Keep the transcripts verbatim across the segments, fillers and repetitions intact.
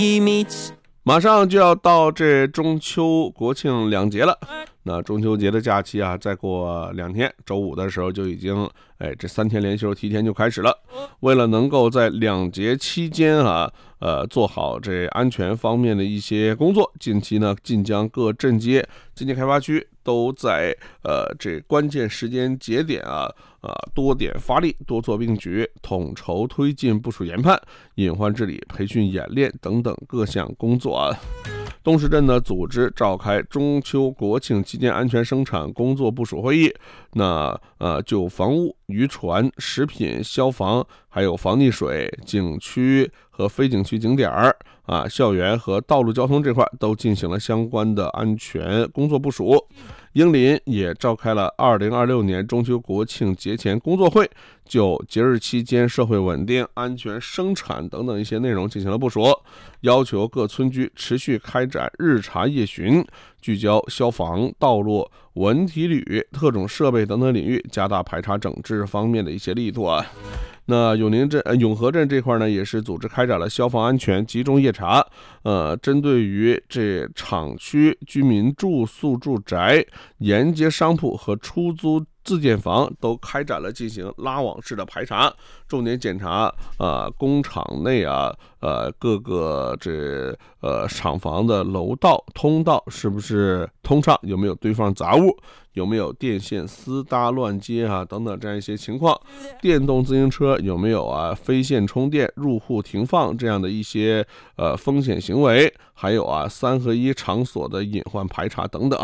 马上就要到这中秋国庆两节了，那中秋节的假期啊，再过两天，周五的时候就已经，哎，这三天连休提前就开始了。为了能够在两节期间啊，呃，做好这安全方面的一些工作，近期呢，晋江各镇街、经济开发区都在呃这关键时间节点啊，啊、呃、多点发力，多做并举，统筹推进部署研判、隐患治理、培训演练等等各项工作啊。东石镇呢组织召开中秋国庆期间安全生产工作部署会议，那呃就房屋、渔船、食品、消防，还有防溺水、景区和非景区景点儿啊、校园和道路交通这块都进行了相关的安全工作部署。英林也召开了二零二六年中秋国庆节前工作会，就节日期间社会稳定、安全生产等等一些内容进行了部署，要求各村居持续开展日查夜巡，聚焦消防、道路、文体旅、特种设备等等领域，加大排查整治方面的一些力度啊。那永宁镇、呃、永和镇这块呢，也是组织开展了消防安全集中夜查，呃，针对于这厂区居民住宿住宅、沿街商铺和出租自建房都开展了进行拉网式的排查，重点检查呃工厂内啊呃各个这呃厂房的楼道通道是不是通畅，有没有堆放杂物，有没有电线私搭乱接啊等等这样一些情况，电动自行车有没有啊非线充电、入户停放这样的一些呃风险行为，还有啊三合一场所的隐患排查等等。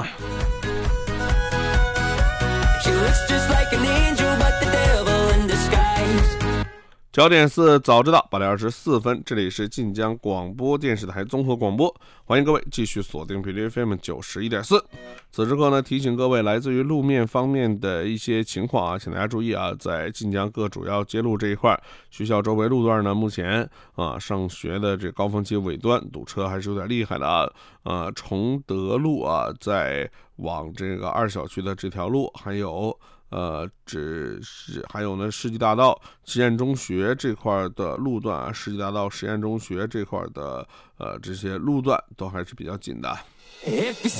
九点四早知道，八点二十四分，这里是晋江广播电视台综合广播，欢迎各位继续锁定频率 F M 九十一点四。此时刻呢，提醒各位来自于路面方面的一些情况啊，请大家注意啊，在晋江各主要街路这一块，学校周围路段呢，目前啊上学的这高峰期尾端堵车还是有点厉害的啊。呃，崇德路啊，在往这个二小区的这条路，还有。呃，只是还有呢，世纪大道、实验中学这块的路段啊，世纪大道、实验中学这块的呃这些路段都还是比较紧的。